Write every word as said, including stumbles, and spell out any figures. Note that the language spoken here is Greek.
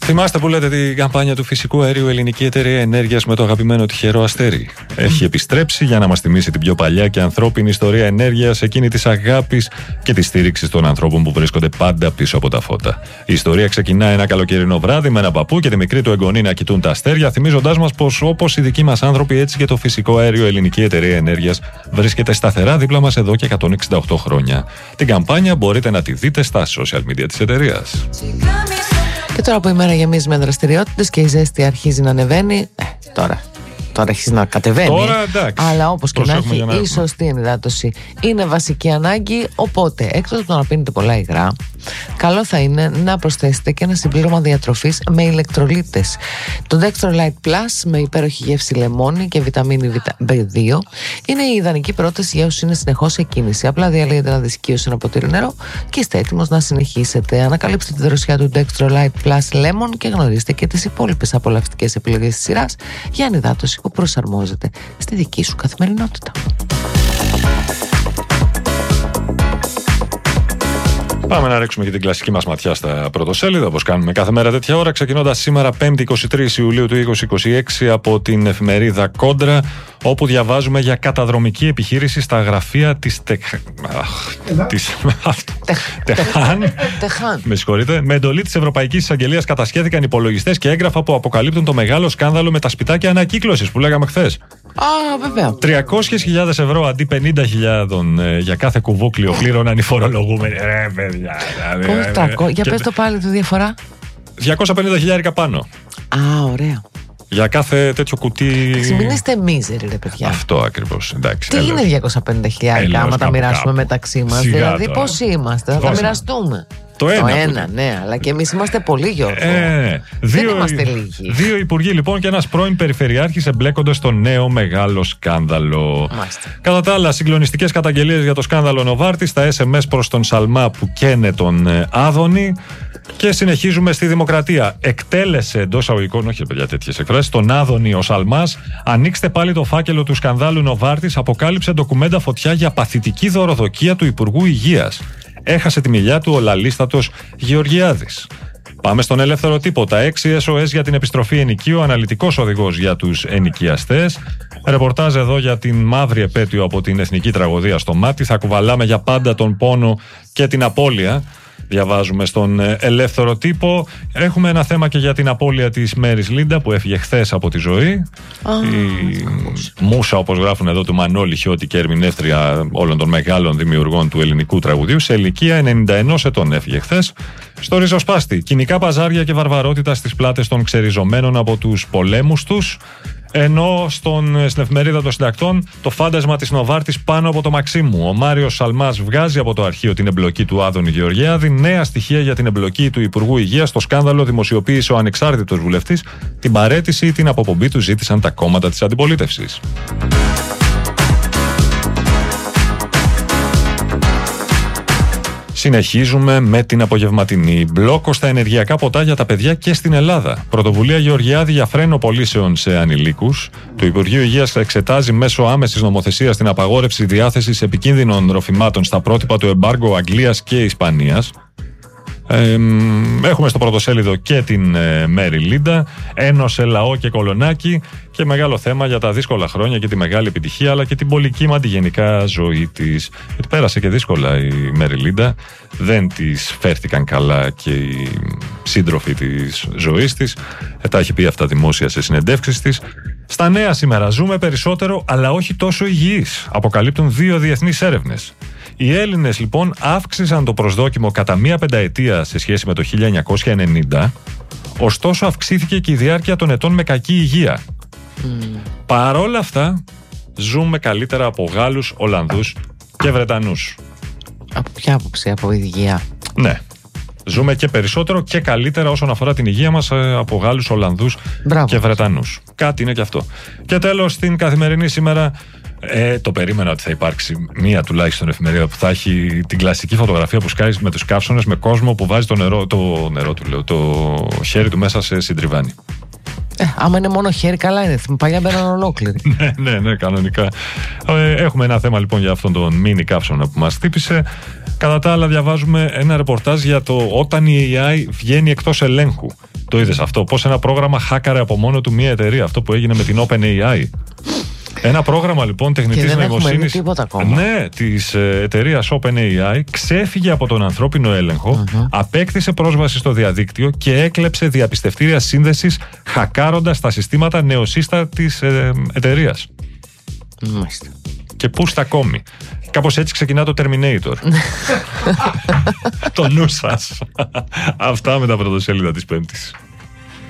Θυμάστε που λέτε την καμπάνια του φυσικού αερίου Ελληνική Εταιρεία Ενέργειας με το αγαπημένο τυχερό αστέρι? Έχει επιστρέψει για να μας θυμίσει την πιο παλιά και ανθρώπινη ιστορία ενέργειας, εκείνη της αγάπης και της στήριξης των ανθρώπων που βρίσκονται πάντα πίσω από τα φώτα. Η ιστορία ξεκινά ένα καλοκαιρινό βράδυ με ένα παππού και τη μικρή του εγγονή να κοιτούν τα αστέρια, θυμίζοντάς μας πως όπως οι δικοί μας άνθρωποι, έτσι και το φυσικό αέριο Ελληνική Εταιρεία Ενέργειας βρίσκεται σταθερά δίπλα μας εδώ και εκατόν εξήντα οκτώ χρόνια. Την καμπάνια μπορείτε να τη δείτε στα social media της εταιρείας. Και τώρα που η μέρα γεμίζει με δραστηριότητες και η ζέστη αρχίζει να ανεβαίνει, ε, τώρα, τώρα αρχίζει να κατεβαίνει. Τώρα, εντάξει, αλλά όπως και να έχει, να... η σωστή ενυδάτωση είναι βασική ανάγκη. Οπότε, εκτός από το να πίνετε πολλά υγρά, καλό θα είναι να προσθέσετε και ένα συμπλήρωμα διατροφής με ηλεκτρολίτες. Το Dextrolite Plus με υπέροχη γεύση λεμόνι και βιταμίνη μπι δύο είναι η ιδανική πρόταση για όσους είναι συνεχώς σε κίνηση. Απλά διαλύετε ένα δισικείο σε ένα ποτήρι νερό και είστε έτοιμος να συνεχίσετε. Ανακαλύψτε τη δροσιά του Dextrolite Plus Lemon και γνωρίστε και τις υπόλοιπες απολαυστικές επιλογές της σειράς για ανυδάτωση που προσαρμόζεται στη δική σου καθημερινότητα. Πάμε να ρίξουμε και την κλασική μας ματιά στα πρωτοσέλιδα, όπως κάνουμε κάθε μέρα τέτοια ώρα, ξεκινώντας σήμερα πέμπτη εικοστή τρίτη Ιουλίου του είκοσι είκοσι έξι από την εφημερίδα Κόντρα, όπου διαβάζουμε για καταδρομική επιχείρηση στα γραφεία της Τεχ... της... Τεχάν. Με συγχωρείτε. Με εντολή της Ευρωπαϊκής Εισαγγελίας κατασχέθηκαν υπολογιστές και έγγραφα που αποκαλύπτουν το μεγάλο σκάνδαλο με τα σπιτάκια ανακύκλωσης που λέγαμε χθες. Α, βέβαια. τριακόσιες χιλιάδες ευρώ αντί πενήντα χιλιάδες ε, για κάθε κουβούκλιο πλήρωναν οι φορολογούμενοι. Ρε παιδιά. Πώς, για πες το πάλι τη διαφορά. διακόσια πενήντα χιλιάρικα πάνω. Α, ωραία. Για κάθε τέτοιο κουτί. Μην είστε μίζεροι, ρε παιδιά. Αυτό ακριβώς. Εντάξει, τι είναι διακόσια πενήντα χιλιάρικα άμα τα μοιράσουμε κάπου μεταξύ μας? Δηλαδή, πώς είμαστε, θα τα μοιραστούμε. Το ένα, το ένα ναι, αλλά και εμείς είμαστε πολύ, Γιώργο. Ε, δύο, Δεν είμαστε λίγοι. Δύο υπουργοί λοιπόν και ένας πρώην περιφερειάρχης εμπλέκονται στο νέο μεγάλο σκάνδαλο. Μάλιστα. Κατά τα άλλα, συγκλονιστικές καταγγελίες για το σκάνδαλο Νοβάρτης, τα ες εμ ες προς τον Σαλμά που καίνε τον Άδωνη. Και συνεχίζουμε στη Δημοκρατία. Εκτέλεσε εντός αγωγικών, όχι παιδιά τέτοιες εκφράσεις, τον Άδωνη ο Σαλμάς. Ανοίξτε πάλι το φάκελο του σκανδάλου Νοβάρτης. Αποκάλυψε ντοκουμέντα φωτιά για παθητική δωροδοκία του Υπουργού Υγείας. Έχασε τη μιλιά του ο λαλίστατος Γεωργιάδης. Πάμε στον ελεύθερο τύπο. Τα έξι ες ο ες για την επιστροφή ενοικίου, αναλυτικός οδηγός για τους ενοικιαστές. Ρεπορτάζ εδώ για την μαύρη επέτειο από την εθνική τραγωδία στο μάτι. Θα κουβαλάμε για πάντα τον πόνο και την απώλεια. Διαβάζουμε στον ελεύθερο τύπο. Έχουμε ένα θέμα και για την απώλεια της Μέρης Λίντα που έφυγε χθες από τη ζωή. Oh, η μούσα, όπως γράφουν εδώ, του Μανώλη Χιώτη και ερμηνεύτρια όλων των μεγάλων δημιουργών του ελληνικού τραγουδίου, σε ηλικία ενενήντα ενός ετών έφυγε χθες. Στο ριζοσπάστη, κοινικά παζάρια και βαρβαρότητα στις πλάτες των ξεριζωμένων από τους πολέμους τους. Ενώ στον, στην εφημερίδα των συντακτών το φάντασμα της Νοβάρτης πάνω από το Μαξίμου. Ο Μάριος Σαλμάς βγάζει από το αρχείο την εμπλοκή του Άδωνη Γεωργιάδη. Νέα στοιχεία για την εμπλοκή του Υπουργού Υγείας στο σκάνδαλο δημοσιοποίησε ο ανεξάρτητος βουλευτής. Την παραίτηση ή την αποπομπή του ζήτησαν τα κόμματα της αντιπολίτευσης. Συνεχίζουμε με την απογευματινή. Μπλόκο στα ενεργειακά ποτά για τα παιδιά και στην Ελλάδα. Πρωτοβουλία Γεωργιάδη για φρένο πωλήσεων σε ανηλίκους. Το Υπουργείο Υγείας εξετάζει μέσω άμεσης νομοθεσίας την απαγόρευση διάθεσης επικίνδυνων ροφημάτων στα πρότυπα του εμπάργκο Αγγλίας και Ισπανίας. Ε, έχουμε στο πρωτοσέλιδο και την ε, Μέρη Λίντα. Ένωσε λαό και κολονάκι. Και μεγάλο θέμα για τα δύσκολα χρόνια και τη μεγάλη επιτυχία, αλλά και την πολυκύμαντη γενικά ζωή της. Γιατί πέρασε και δύσκολα η Μέρη Λίντα. Δεν της φέρθηκαν καλά και οι σύντροφοι της ζωής της. Ε, τα έχει πει αυτά δημόσια σε συνεντεύξεις της. Στα νέα σήμερα ζούμε περισσότερο, αλλά όχι τόσο υγιείς. Αποκαλύπτουν δύο διεθνείς έρευνες. Οι Έλληνες λοιπόν αύξησαν το προσδόκιμο κατά μία πενταετία σε σχέση με το χίλια εννιακόσια ενενήντα, ωστόσο αυξήθηκε και η διάρκεια των ετών με κακή υγεία. Mm. Παρόλα αυτά, ζούμε καλύτερα από Γάλλους, Ολλανδούς και Βρετανούς. Από ποια άποψη, από υγεία? Ναι. Ζούμε και περισσότερο και καλύτερα όσον αφορά την υγεία μας από Γάλλους, Ολλανδούς Μπράβο. και Βρετανούς. Κάτι είναι και αυτό. Και τέλος, στην καθημερινή σήμερα, ε, το περίμενα ότι θα υπάρξει μία τουλάχιστον εφημερίδα που θα έχει την κλασική φωτογραφία που σκάει με τους καύσωνες, με κόσμο που βάζει το νερό, το, νερό του, λέω, το χέρι του μέσα σε συντριβάνι. Ε, άμα είναι μόνο χέρι, καλά είναι. Παλιά μπαίναν ολόκληροι. ναι, ναι, ναι, κανονικά. Ε, έχουμε ένα θέμα λοιπόν για αυτόν τον μίνι καύσωνα που μας χτύπησε. Κατά τα άλλα, διαβάζουμε ένα ρεπορτάζ για το όταν η έι άι βγαίνει εκτός ελέγχου. Το είδες αυτό? Πώς ένα πρόγραμμα χάκαρε από μόνο του μια εταιρεία, αυτό που έγινε με την OpenAI. Ένα πρόγραμμα λοιπόν τεχνητής νοημοσύνης, ναι, της εταιρείας OpenAI ξέφυγε από τον ανθρώπινο έλεγχο, uh-huh. απέκτησε πρόσβαση στο διαδίκτυο και έκλεψε διαπιστευτήρια σύνδεσης, χακάροντας τα συστήματα νεοσύστα της ε, εταιρείας. Μάλιστα. Και πού στα ακόμη. Κάπως έτσι ξεκινά το Terminator. Το νου σας. Αυτά με τα πρωτοσέλιδα της Πέμπτης.